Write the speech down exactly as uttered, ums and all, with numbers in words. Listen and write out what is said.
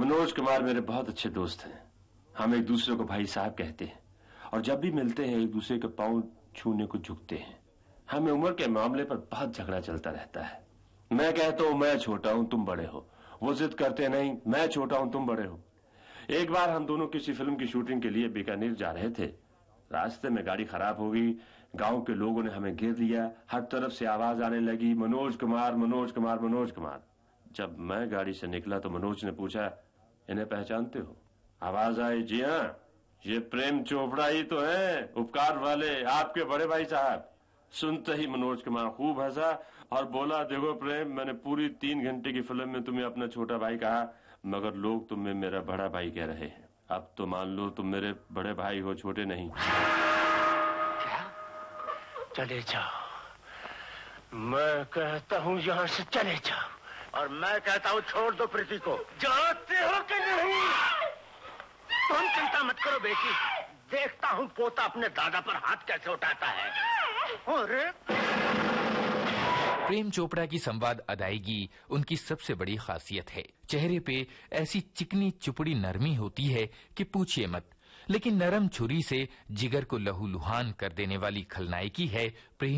मनोज कुमार मेरे बहुत अच्छे दोस्त हैं। हम एक दूसरे को भाई साहब कहते हैं और जब भी मिलते हैं एक दूसरे के पांव छूने को झुकते हैं। हमें उम्र के मामले पर बहुत झगड़ा चलता रहता है। मैं कहता हूं मैं छोटा हूं तुम बड़े हो, वो जिद करते नहीं मैं छोटा हूं तुम बड़े हो। एक बार हम दोनों किसी फिल्म की शूटिंग के लिए बीकानेर जा रहे थे। रास्ते में गाड़ी खराब हो गई। गांव के लोगों ने हमें घेर लिया। हर तरफ से आवाज आने लगी, मनोज कुमार मनोज कुमार मनोज कुमार। जब मैं गाड़ी से निकला तो मनोज ने पूछा, इन्हें पहचानते हो? आवाज आई, जी हां, ये प्रेम चोपड़ा ही तो है, उपकार वाले, आपके बड़े भाई साहब। सुनते ही मनोज कुमार खूब हंसा और बोला, देखो प्रेम, मैंने पूरी तीन घंटे की फिल्म में तुम्हें अपना छोटा भाई कहा, मगर लोग तुम्हें मेरा बड़ा भाई कह रहे हैं। अब तो मान लो तुम मेरे बड़े भाई हो, छोटे नहीं। क्या? चले जाओ। मैं कहता हूँ यहाँ से चले जाओ। और मैं कहता हूँ छोड़ दो प्रीति को। जानते हो कि नहीं? तुम चिंता मत करो बेटी, देखता हूँ पोता अपने दादा पर हाथ कैसे उठाता है। अरे प्रेम चोपड़ा की संवाद अदायगी उनकी सबसे बड़ी खासियत है। चेहरे पे ऐसी चिकनी चुपड़ी नरमी होती है कि पूछिए मत, लेकिन नरम छुरी से जिगर को लहूलुहान कर देने वाली खलनायकी है प्रेम